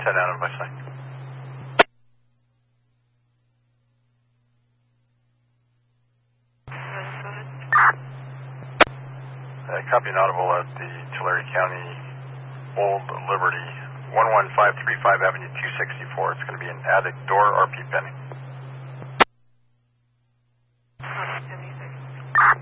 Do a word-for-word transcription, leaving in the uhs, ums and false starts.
ten out of my side. Uh, copy an audible at the Tulare County Old Liberty, one one five three five Avenue two sixty-four. It's going to be an attic door R P pending.